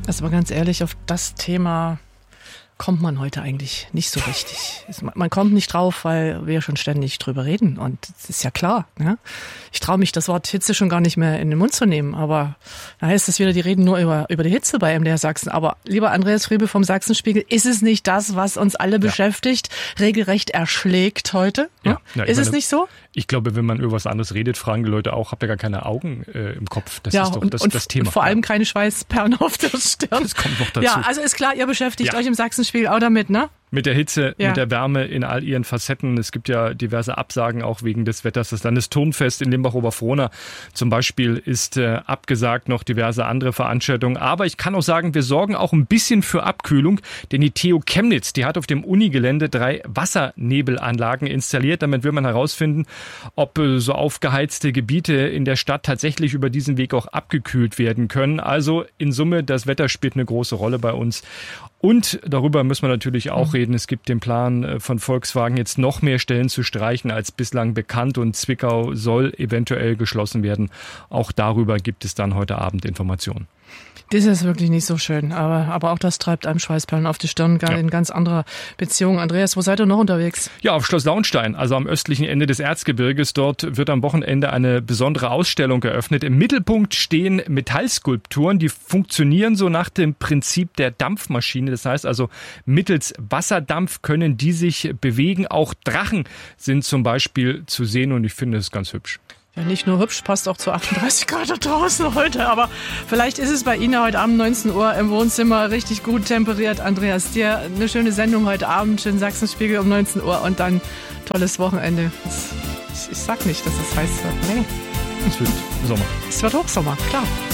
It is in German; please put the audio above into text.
Also mal ganz ehrlich, auf das Thema kommt man heute eigentlich nicht so richtig. Man kommt nicht drauf, weil wir schon ständig drüber reden. Und das ist ja klar. Ne? Ich traue mich, das Wort Hitze schon gar nicht mehr in den Mund zu nehmen. Aber da heißt es wieder, die reden nur über die Hitze bei MDR Sachsen. Aber lieber Andreas Friebe vom Sachsenspiegel, ist es nicht das, was uns alle beschäftigt, regelrecht erschlägt heute? Ja. Ist es nicht so? Ich glaube, wenn man über was anderes redet, fragen die Leute auch, habt ihr gar keine Augen im Kopf? Das ist doch das Thema. Und vor allem keine Schweißperlen auf der Stirn. Das kommt noch dazu. Ja, also ist klar, ihr beschäftigt euch im Sachsenspiegel auch damit, ne? Mit der Hitze, mit der Wärme in all ihren Facetten. Es gibt ja diverse Absagen auch wegen des Wetters. Das Landesturnfest in Limbach-Oberfrohna zum Beispiel ist abgesagt, noch diverse andere Veranstaltungen. Aber ich kann auch sagen, wir sorgen auch ein bisschen für Abkühlung, denn die TU Chemnitz, die hat auf dem Unigelände 3 Wassernebelanlagen installiert. Damit will man herausfinden, ob so aufgeheizte Gebiete in der Stadt tatsächlich über diesen Weg auch abgekühlt werden können. Also in Summe, das Wetter spielt eine große Rolle bei uns. Und darüber müssen wir natürlich auch reden. Es gibt den Plan von Volkswagen, jetzt noch mehr Stellen zu streichen als bislang bekannt. Und Zwickau soll eventuell geschlossen werden. Auch darüber gibt es dann heute Abend Informationen. Das ist wirklich nicht so schön, aber auch das treibt einem Schweißperlen auf die Stirn, in ganz anderer Beziehung. Andreas, wo seid ihr noch unterwegs? Ja, auf Schloss Launstein, also am östlichen Ende des Erzgebirges. Dort wird am Wochenende eine besondere Ausstellung eröffnet. Im Mittelpunkt stehen Metallskulpturen, die funktionieren so nach dem Prinzip der Dampfmaschine. Das heißt also, mittels Wasserdampf können die sich bewegen. Auch Drachen sind zum Beispiel zu sehen und ich finde es ganz hübsch. Ja, nicht nur hübsch, passt auch zu 38 Grad da draußen heute, aber vielleicht ist es bei Ihnen heute Abend 19 Uhr im Wohnzimmer richtig gut temperiert. Andreas, dir eine schöne Sendung heute Abend, schönen Sachsenspiegel um 19 Uhr und dann tolles Wochenende. Ich sag nicht, dass es heiß wird. Nee. Es wird Sommer. Es wird Hochsommer, klar.